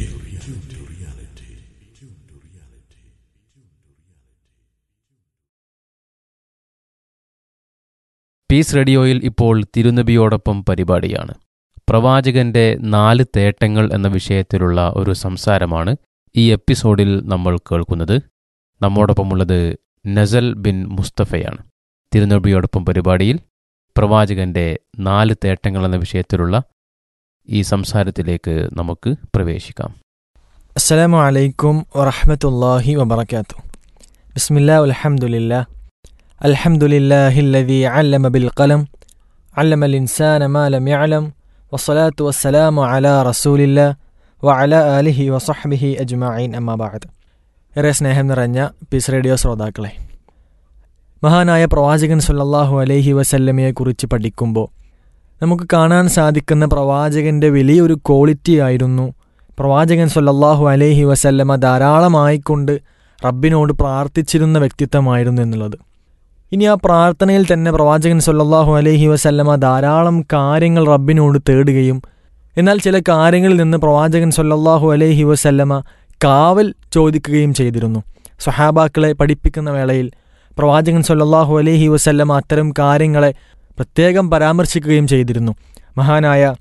Piece റേഡിയോയിൽ ഇപ്പോൾ തിരുനബിയോടൊപ്പം പരിപാടിയാണ്. പ്രവാചകന്റെ 4 തേട്ടങ്ങൾ എന്ന വിഷയത്തിലുള്ള ഒരു സംസാരമാണ് ഈ എപ്പിസോഡിൽ നമ്മൾ കേൾക്കുന്നത്. നമ്മോടൊപ്പമുള്ളത് നസൽ ബിൻ മുസ്തഫയാണ്. തിരുനബിയോടൊപ്പം പരിപാടിയിൽ പ്രവാചകന്റെ 4 തേട്ടങ്ങൾ എന്ന വിഷയത്തിലുള്ള ഈ സംസാരത്തിലേക്ക് നമുക്ക് പ്രവേശിക്കാം. അസ്സലാമു അലൈക്കും വറഹ്മത്തുള്ളാഹി വബറകാതുഹു. ബിസ്മില്ലാഹി വൽഹംദുലില്ലാഹ്. അൽഹംദുലില്ലാഹില്ലദീ അല്ലമ ബിൽ ഖലം അല്ലമൽ ഇൻസാന മാ ലം യഅലം വസ്സലാത്തു വസ്സലാമു അലാ റസൂലില്ലാഹ് വഅലാ ആലിഹി വസഹ്ബിഹി അജ്മഈൻ. അമ്മാ ബഅദ്. ഏറെ സ്നേഹം നിറഞ്ഞ പീസ് റേഡിയോ ശ്രോതാക്കളെ, മഹാനായ പ്രവാചകൻ സല്ലല്ലാഹു അലൈഹി വസല്ലമയെക്കുറിച്ച് പഠിക്കുമ്പോൾ നമുക്ക് കാണാൻ സാധിക്കുന്ന പ്രവാചകൻ്റെ വലിയൊരു ക്വാളിറ്റി ആയിരുന്നു പ്രവാചകൻ സല്ലല്ലാഹു അലൈഹി വസല്ലമ ധാരാളമായിക്കൊണ്ട് റബ്ബിനോട് പ്രാർത്ഥിച്ചിരുന്ന വ്യക്തിത്വമായിരുന്നു എന്നുള്ളത്. ഇനി ആ പ്രാർത്ഥനയിൽ തന്നെ പ്രവാചകൻ സല്ലല്ലാഹു അലൈഹി വസല്ലമ ധാരാളം കാര്യങ്ങൾ റബ്ബിനോട് തേടുകയും എന്നാൽ ചില കാര്യങ്ങളിൽ നിന്ന് പ്രവാചകൻ സല്ലല്ലാഹു അലൈഹി വസല്ലമ കാവൽ ചോദിക്കുകയും ചെയ്തിരുന്നു. സ്വഹാബാക്കളെ പഠിപ്പിക്കുന്ന വേളയിൽ പ്രവാചകൻ സല്ലല്ലാഹു അലൈഹി വസല്ലമ അത്തരം കാര്യങ്ങളെ പ്രത്യേകം പരാമർശിക്കുകയും ചെയ്തിരുന്നു. മഹാനായ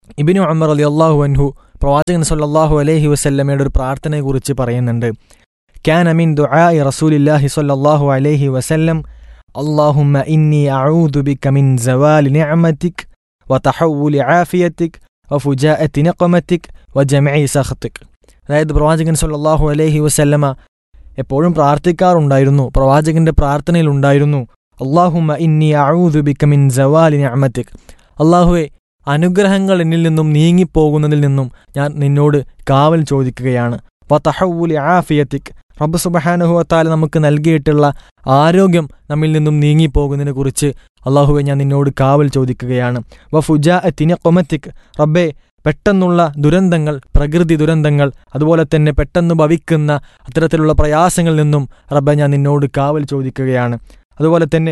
ഇബ്നു ഉമർ റളിയല്ലാഹു അൻഹു പ്രവാചകൻ സല്ലല്ലാഹു അലൈഹി വസല്ലമയുടെ ഒരു പ്രാർത്ഥനയെക്കുറിച്ച് പറയുന്നുണ്ട്. കാന മിൻ ദുആഇ റസൂലില്ലാഹി സ്വല്ലല്ലാഹു അലൈഹി വസല്ലം അല്ലാഹുമ്മ ഇന്നി അഊദു ബിക മിൻ സവാലി നിഅമതിക് വതഹവ്വുലി ആഫിയതിക് വഫുജാഅതി നിഖമതിക് വജമഇ സഖതിക്. അതായത് പ്രവാചകൻ സല്ലല്ലാഹു അലൈഹി വസല്ലമ എപ്പോഴും പ്രാർത്ഥിക്കാറുണ്ടായിരുന്നു, പ്രവാചകന്റെ പ്രാർത്ഥനയിലുണ്ടായിരുന്നു, അല്ലാഹുമ്മ ഇന്നി അഊദു ബിക മിൻ സവാലി നിഅമതിക്, അല്ലാഹുവേ അനുഗ്രഹങ്ങൾ എന്നിൽ നിന്നും നീങ്ങിപ്പോകുന്നതിൽ നിന്നും ഞാൻ നിന്നോട് കാവൽ ചോദിക്കുകയാണ്. വതഹവ്വുലി ആഫിയതിക്, റബ്ബ് സുബ്ഹാനഹു വ തആല നമുക്ക് നൽകിയിട്ടുള്ള ആരോഗ്യം നമ്മിൽ നിന്നും നീങ്ങിപ്പോകുന്നതിനെ കുറിച്ച് അല്ലാഹുവേ ഞാൻ നിന്നോട് കാവൽ ചോദിക്കുകയാണ്. വഫുജാഅതി നിഖമതിക്, റബ്ബേ പെട്ടെന്നുള്ള ദുരന്തങ്ങൾ, പ്രകൃതി ദുരന്തങ്ങൾ, അതുപോലെ തന്നെ പെട്ടെന്ന് ഭവിക്കുന്ന അത്തരത്തിലുള്ള പ്രയാസങ്ങളിൽ നിന്നും റബ്ബെ ഞാൻ നിന്നോട് കാവൽ ചോദിക്കുകയാണ്. അതുപോലെ തന്നെ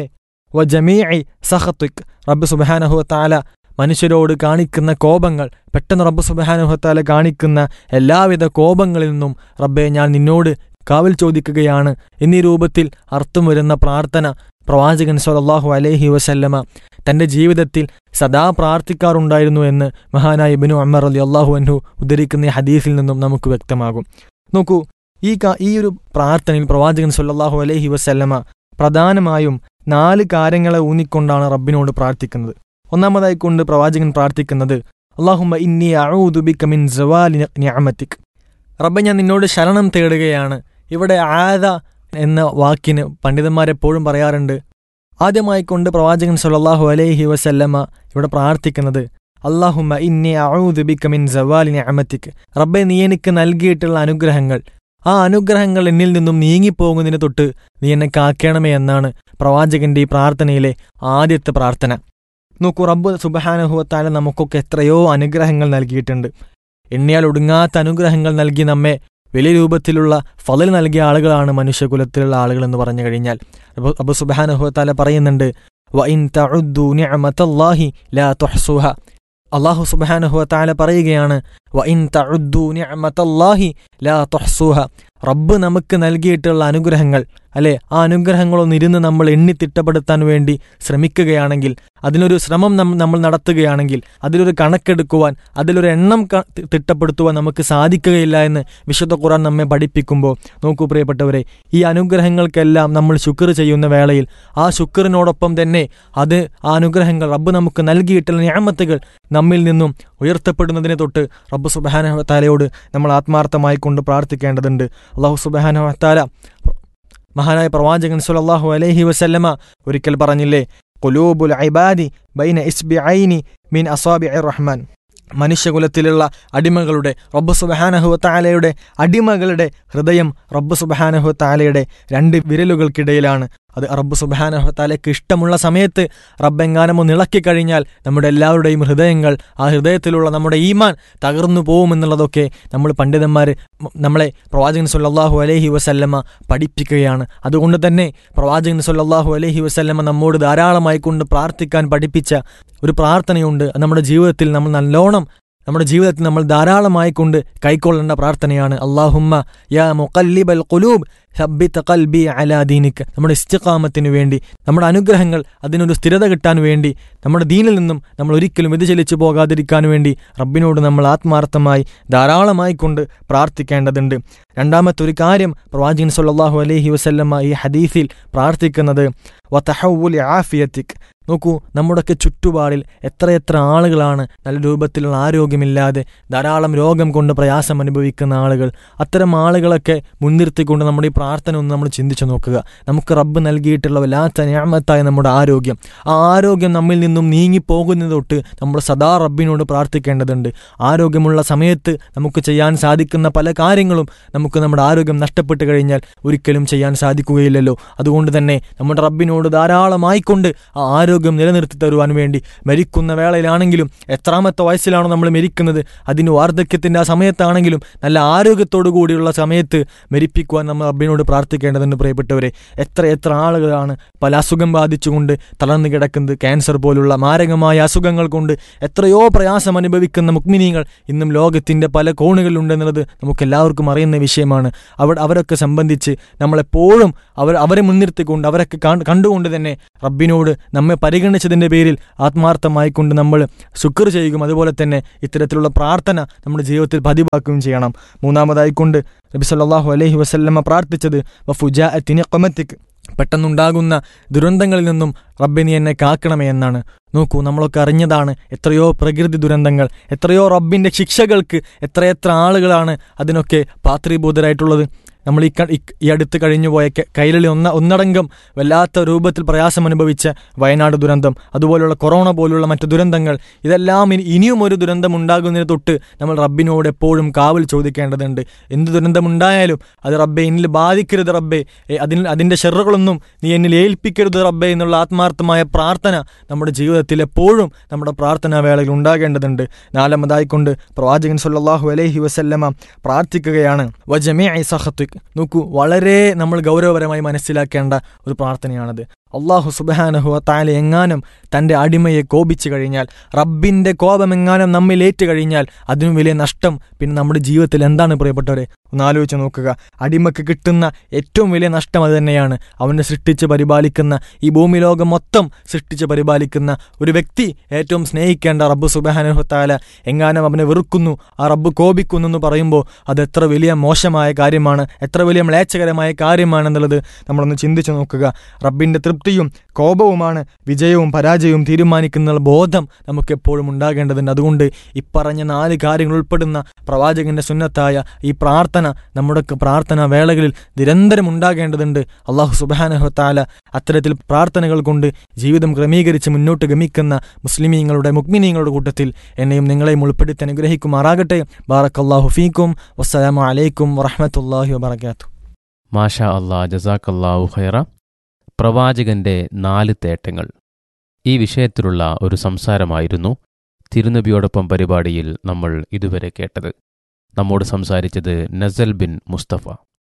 വജമീഇ സഖതിക്, റബ്ബ് സുബ്ഹാനഹു വ തആല മനുഷ്യരോട് കാണിക്കുന്ന കോപങ്ങൾ, പെട്ടെന്ന് റബ്ബ് സുബ്ഹാനഹു വ തആല കാണിക്കുന്ന എല്ലാവിധ കോപങ്ങളിൽ നിന്നും റബ്ബെ ഞാൻ നിന്നോട് കാവൽ ചോദിക്കുകയാണ് എന്നീ രൂപത്തിൽ അർത്ഥം വരുന്ന പ്രാർത്ഥന പ്രവാചകൻ സ്വല്ലല്ലാഹു അലൈഹി വസല്ലമ തൻ്റെ ജീവിതത്തിൽ സദാ പ്രാർത്ഥിക്കാറുണ്ടായിരുന്നു എന്ന് മഹാനായ ഇബ്നു ഉമർ റളിയല്ലാഹു അൻഹു ഉദ്ധരിക്കുന്ന ഈ ഹദീസിൽ നിന്നും നമുക്ക് വ്യക്തമാകും. നോക്കൂ, ഈ ഒരു പ്രാർത്ഥനയിൽ പ്രവാചകൻ സ്വല്ലല്ലാഹു അലൈഹി വസല്ലമ പ്രധാനമായും 4 കാര്യങ്ങളെ ഊന്നിക്കൊണ്ടാണ് റബ്ബിനോട് പ്രാർത്ഥിക്കുന്നത്. ഒന്നാമതായിക്കൊണ്ട് പ്രവാചകൻ പ്രാർത്ഥിക്കുന്നത് അല്ലാഹുമ്മ ഇന്നി അഊദു ബിക മിൻ സവാലി നിഅമതിക്, റബ്ബെ ഞാൻ നിന്നോട് ശരണം തേടുകയാണ്. ഇവിടെ ആദ എന്ന വാക്കിന് പണ്ഡിതന്മാരെപ്പോഴും പറയാറുണ്ട്. ആദ്യമായിക്കൊണ്ട് പ്രവാചകൻ സല്ലല്ലാഹു അലൈഹി വസല്ലമ ഇവിടെ പ്രാർത്ഥിക്കുന്നത് അല്ലാഹുമ്മ ഇന്നി അഊദു ബിക മിൻ സവാലി നിഅമതിക്, റബ്ബെ നീ എനിക്ക് നൽകിയിട്ടുള്ള അനുഗ്രഹങ്ങൾ, ആ അനുഗ്രഹങ്ങൾ എന്നിൽ നിന്നും നീങ്ങിപ്പോകുന്നതിന് തൊട്ട് നീ എന്നെ കാക്കണമേ എന്നാണ് പ്രവാചകന്റെ ഈ പ്രാർത്ഥനയിലെ ആദ്യത്തെ പ്രാർത്ഥന. നോക്കൂ, റബ്ബ് സുബ്ഹാനഹു വ തആല നമുക്കൊക്കെ എത്രയോ അനുഗ്രഹങ്ങൾ നൽകിയിട്ടുണ്ട്. എണ്ണിയാൽ ഒടുങ്ങാത്ത അനുഗ്രഹങ്ങൾ നൽകി നമ്മെ വലിയ രൂപത്തിലുള്ള ഫളൽ നൽകിയ ആളുകളാണ് മനുഷ്യകുലത്തിലുള്ള ആളുകൾ എന്ന് പറഞ്ഞു കഴിഞ്ഞാൽ റബ്ബ് സുബ്ഹാനഹു വ തആല പറയുന്നുണ്ട് വഇൻ തഉദ്ദു നിഅമതല്ലാഹി ലാ തുഹ്സുഹ. അല്ലാഹു സുബ്ഹാനഹു വ തആല പറയുകയാണ് വഇൻ തഉദ്ദു നിഅമതല്ലാഹി ലാ തുഹ്സുഹ. റബ്ബ് നമുക്ക് നൽകിയിട്ടുള്ള അനുഗ്രഹങ്ങൾ, അല്ലെ, ആ അനുഗ്രഹങ്ങളൊന്നിരുന്ന് നമ്മൾ എണ്ണിത്തിട്ടപ്പെടുത്താൻ വേണ്ടി ശ്രമിക്കുകയാണെങ്കിൽ, അതിനൊരു ശ്രമം നമ്മൾ നടത്തുകയാണെങ്കിൽ, അതിലൊരു കണക്കെടുക്കുവാൻ, അതിലൊരു എണ്ണം തിട്ടപ്പെടുത്തുവാൻ നമുക്ക് സാധിക്കുകയില്ല എന്ന് വിശുദ്ധ ഖുർആൻ നമ്മെ പഠിപ്പിക്കുമ്പോൾ നോക്കൂ പ്രിയപ്പെട്ടവരെ, ഈ അനുഗ്രഹങ്ങൾക്കെല്ലാം നമ്മൾ ശുക്ർ ചെയ്യുന്ന വേളയിൽ ആ ശുക്റിനോടൊപ്പം തന്നെ ആ അനുഗ്രഹങ്ങൾ, റബ്ബ് നമുക്ക് നൽകിയിട്ടുള്ള നിഅമത്തുകൾ നമ്മിൽ നിന്നും ഉയർത്തപ്പെടുന്നതിനെ തൊട്ട് റബ്ബ് സുബ്ഹാനഹു വ തആലയോട് നമ്മൾ ആത്മാർത്ഥമായി കൊണ്ട് പ്രാർത്ഥിക്കേണ്ടതുണ്ട്. അല്ലാഹു സുബ്ഹാനഹു വ തആല മഹാനായ പ്രവാചകൻ സ്വല്ലല്ലാഹു അലൈഹി വസല്ലമ ഒരിക്കൽ പറഞ്ഞില്ലേ, ഖുലൂബുൽ ഇബാദി ബൈന ഇസ്ബിഐനി മിൻ അസാബിഇർ റഹ്മാൻ. മനുഷ്യകുലത്തിലുള്ള അടിമകളുടെ, റബ്ബ് സുബ്ഹാനഹു വ തആലയുടെ അടിമകളുടെ ഹൃദയം റബ്ബ് സുബ്ഹാനഹു വ തആലയുടെ 2 വിരലുകൾക്കിടയിലാണ്. അത് റബ്ബ് സുബ്ഹാനഹു വ തആലയ്ക്ക് ഇഷ്ടമുള്ള സമയത്ത് റബ്ബെങ്ങാനും ഒന്ന് ഇളക്കി കഴിഞ്ഞാൽ നമ്മുടെ എല്ലാവരുടെയും ഹൃദയങ്ങൾ, ആ ഹൃദയത്തിലുള്ള നമ്മുടെ ഈമാൻ തകർന്നു പോകുമെന്നുള്ളതൊക്കെ നമ്മൾ പണ്ഡിതന്മാർ നമ്മളെ പ്രവാചകൻ സ്വല്ലല്ലാഹു അലൈഹി വസല്ലമ പഠിപ്പിക്കുകയാണ്. അതുകൊണ്ട് തന്നെ പ്രവാചകൻ സ്വല്ലല്ലാഹു അലൈഹി വസല്ലമ നമ്മോട് ധാരാളമായി കൊണ്ട് പ്രാർത്ഥിക്കാൻ പഠിപ്പിച്ച ഒരു പ്രാർത്ഥനയുണ്ട്. നമ്മുടെ ജീവിതത്തിൽ നമ്മൾ ധാരാളമായി കൊണ്ട് കൈക്കൊള്ളേണ്ട പ്രാർത്ഥനയാണ് അല്ലാഹുമ്മ യാ മുഖല്ലിബൽ ഖുലൂബ് സബ്ബിത് ഖൽബി അലാ ദീനിക. നമ്മുടെ ഇസ്തിഖാമത്തിന് വേണ്ടി, നമ്മുടെ അനുഗ്രഹങ്ങൾ അതിനൊരു സ്ഥിരത കിട്ടാൻ വേണ്ടി, നമ്മുടെ ദീനിൽ നിന്നും നമ്മൾ ഒരിക്കലും വ്യതിചലിച്ചു പോകാതിരിക്കാൻ വേണ്ടി റബ്ബിനോട് നമ്മൾ ആത്മാർത്ഥമായി ധാരാളമായി കൊണ്ട് പ്രാർത്ഥിക്കേണ്ടതുണ്ട്. രണ്ടാമത്തെ ഒരു കാര്യം പ്രവാചകൻ സ്വല്ലല്ലാഹു അലൈഹി വസല്ലമ ഈ ഹദീസിൽ പ്രാർത്ഥിക്കുന്നത് വതഹവ്വുലി ആഫിയതിക്. നോക്കൂ, നമ്മുടെയൊക്കെ ചുറ്റുപാടിൽ എത്രയെത്ര ആളുകളാണ് നല്ല രൂപത്തിലുള്ള ആരോഗ്യമില്ലാതെ ധാരാളം രോഗം കൊണ്ട് പ്രയാസം അനുഭവിക്കുന്ന ആളുകൾ. അത്തരം ആളുകളൊക്കെ മുൻനിർത്തിക്കൊണ്ട് നമ്മുടെ ഈ പ്രാർത്ഥന ഒന്ന് നമ്മൾ ചിന്തിച്ചു നോക്കുക. നമുക്ക് റബ്ബ് നൽകിയിട്ടുള്ള വല്ലാത്ത നിഅമത്തായ നമ്മുടെ ആരോഗ്യം, ആ ആരോഗ്യം നമ്മിൽ നിന്നും നീങ്ങിപ്പോകുന്നത് തൊട്ട് നമ്മൾ സദാ റബ്ബിനോട് പ്രാർത്ഥിക്കേണ്ടതുണ്ട്. ആരോഗ്യമുള്ള സമയത്ത് നമുക്ക് ചെയ്യാൻ സാധിക്കുന്ന പല കാര്യങ്ങളും നമുക്ക് നമ്മുടെ ആരോഗ്യം നഷ്ടപ്പെട്ട് കഴിഞ്ഞാൽ ഒരിക്കലും ചെയ്യാൻ സാധിക്കുകയില്ലല്ലോ. അതുകൊണ്ട് തന്നെ നമ്മുടെ റബ്ബിനോട് ധാരാളമായിക്കൊണ്ട് ആ ആരോഗ്യം നിലനിർത്തി തരുവാൻ വേണ്ടി മരിക്കുന്ന വേളയിലാണെങ്കിലും, എത്രാമത്തെ വയസ്സിലാണോ നമ്മൾ മരിക്കുന്നത്, അതിന് വാർദ്ധക്യത്തിൻ്റെ ആ സമയത്താണെങ്കിലും നല്ല ആരോഗ്യത്തോടു കൂടിയുള്ള സമയത്ത് മരിപ്പിക്കുവാൻ നമ്മൾ റബ്ബിനോട് പ്രാർത്ഥിക്കേണ്ടതുണ്ട്. പ്രിയപ്പെട്ടവരെ, എത്ര ആളുകളാണ് പല അസുഖം ബാധിച്ചുകൊണ്ട് തളർന്നു കിടക്കുന്നത്. ക്യാൻസർ പോലുള്ള മാരകമായ അസുഖങ്ങൾ കൊണ്ട് എത്രയോ പ്രയാസം അനുഭവിക്കുന്ന മുഅ്മിനീങ്ങൾ ഇന്നും ലോകത്തിൻ്റെ പല കോണുകളിലുണ്ടെന്നുള്ളത് നമുക്കെല്ലാവർക്കും അറിയുന്ന വിഷയമാണ്. അവരൊക്കെ സംബന്ധിച്ച് നമ്മളെപ്പോഴും അവരെ മുൻനിർത്തിക്കൊണ്ട്, അവരൊക്കെ കണ്ടുകൊണ്ട് തന്നെ റബ്ബിനോട് നമ്മെ പരിഗണിച്ചതിൻ്റെ പേരിൽ ആത്മാർത്ഥമായിക്കൊണ്ട് നമ്മൾ ശുക്ർ ചെയ്യുകയും അതുപോലെ തന്നെ ഇത്തരത്തിലുള്ള പ്രാർത്ഥന നമ്മുടെ ജീവിതത്തിൽ പതിവാക്കുകയും ചെയ്യണം. മൂന്നാമതായിക്കൊണ്ട് നബി സല്ലല്ലാഹു അലൈഹി വസല്ലമ പ്രാർത്ഥിച്ചത് വഫുജാഅത്തി നിഖ്മതിക്, പെട്ടെന്നുണ്ടാകുന്ന ദുരന്തങ്ങളിൽ നിന്നും റബ്ബെ നീ എന്നെ കാക്കണമേ എന്നാണ്. നോക്കൂ, നമ്മളൊക്കെ അറിഞ്ഞതാണ് എത്രയോ പ്രകൃതി ദുരന്തങ്ങൾ, എത്രയോ റബ്ബിൻ്റെ ശിക്ഷകൾക്ക് എത്രയെത്ര ആളുകളാണ് അതിനൊക്കെ പാത്രീഭൂതരായിട്ടുള്ളത്. നമ്മൾ ഈ അടുത്ത് കഴിഞ്ഞുപോയ കൈരളി ഒന്നടങ്കം വല്ലാത്ത രൂപത്തിൽ പ്രയാസമനുഭവിച്ച വയനാട് ദുരന്തം, അതുപോലുള്ള കൊറോണ പോലുള്ള മറ്റു ദുരന്തങ്ങൾ, ഇതെല്ലാം ഇനിയും ഒരു ദുരന്തം ഉണ്ടാകുന്നതിന് തൊട്ട് നമ്മൾ റബ്ബിനോട് എപ്പോഴും കാവൽ ചോദിക്കേണ്ടതുണ്ട്. എന്ത് ദുരന്തമുണ്ടായാലും അത് റബ്ബെ എന്നിൽ ബാധിക്കരുത് റബ്ബെ, അതിൻ്റെ ഷെറുകളൊന്നും നീ എന്നിൽ ഏൽപ്പിക്കരുത് റബ്ബെ എന്നുള്ള ആത്മാർത്ഥമായ പ്രാർത്ഥന നമ്മുടെ ജീവിതത്തിൽ എപ്പോഴും നമ്മുടെ പ്രാർത്ഥനാ വേളയിൽ ഉണ്ടാകേണ്ടതുണ്ട്. നാലാമതായിക്കൊണ്ട് പ്രവാചകൻ സല്ലല്ലാഹു അലൈഹി വസല്ലമ പ്രാർത്ഥിക്കുകയാണ് വജമീഇ സഖതിക്. നോക്കൂ, വളരെ നമ്മൾ ഗൗരവപരമായി മനസ്സിലാക്കേണ്ട ഒരു പ്രാർത്ഥനയാണത്. അള്ളാഹു സുബ്ഹാനഹു വ തആല എങ്ങാനും തൻ്റെ അടിമയെ കോപിച്ചു കഴിഞ്ഞാൽ, റബ്ബിൻ്റെ കോപം എങ്ങാനും നമ്മിൽ ഏറ്റു കഴിഞ്ഞാൽ അതിനും വലിയ നഷ്ടം പിന്നെ നമ്മുടെ ജീവിതത്തിൽ എന്താണ് പ്രിയപ്പെട്ടവരെ? ഒന്ന് ആലോചിച്ച് നോക്കുക. അടിമക്ക് കിട്ടുന്ന ഏറ്റവും വലിയ നഷ്ടം അത് തന്നെയാണ്. അവനെ സൃഷ്ടിച്ച് പരിപാലിക്കുന്ന, ഈ ഭൂമി ലോകം മൊത്തം സൃഷ്ടിച്ച് പരിപാലിക്കുന്ന ഒരു വ്യക്തി ഏറ്റവും സ്നേഹിക്കേണ്ട റബ്ബ് സുബ്ഹാനഹു വ തആല എങ്ങാനും അവനെ വെറുക്കുന്നു, ആ റബ്ബ് കോപിക്കുന്നു എന്ന് പറയുമ്പോൾ അത് എത്ര വലിയ മോശമായ കാര്യമാണ്, എത്ര വലിയ മ്ലേച്ഛകരമായ കാര്യമാണെന്നുള്ളത് നമ്മളൊന്ന് ചിന്തിച്ചു നോക്കുക. റബ്ബിൻ്റെ തൃപ്തിയും കോപവുമാണ് വിജയവും പരാജയവും തീരുമാനിക്കുന്ന ബോധം നമുക്ക് എപ്പോഴും ഉണ്ടാകേണ്ടതുണ്ട്. അതുകൊണ്ട് ഇപ്പറഞ്ഞ 4 കാര്യങ്ങൾ ഉൾപ്പെടുന്ന പ്രവാചകന്റെ സുന്നത്തായ ഈ പ്രാർത്ഥന നമ്മുടെ പ്രാർത്ഥനാ വേളകളിൽ നിരന്തരം ഉണ്ടാകേണ്ടതുണ്ട്. അള്ളാഹു സുബ്ഹാനഹു വ തആല അത്തരത്തിൽ പ്രാർത്ഥനകൾ കൊണ്ട് ജീവിതം ക്രമീകരിച്ച് മുന്നോട്ട് ഗമിക്കുന്ന മുസ്ലിമീങ്ങളുടെ മുഅ്മിനീങ്ങളുടെ കൂട്ടത്തിൽ എന്നെയും നിങ്ങളെയും ഉൾപ്പെടുത്തി അനുഗ്രഹിക്കുമാറാകട്ടെ. ബാറക്കല്ലാഹു ഫീക്കും. വസ്സലാമു അലൈക്കും വറഹ്മത്തുള്ളാഹി വബറകാതുഹു. മാഷാ അല്ലാ, ജസാക്കല്ലാഹു ഖൈറ. പ്രവാചകന്റെ 4 തേട്ടങ്ങൾ, ഈ വിഷയത്തിലുള്ള ഒരു സംസാരമായിരുന്നു തിരുനബിയോടൊപ്പം പരിപാടിയിൽ നമ്മൾ ഇതുവരെ കേട്ടത്. നമ്മോട് സംസാരിച്ചത് നസൽ ബിൻ മുസ്തഫ.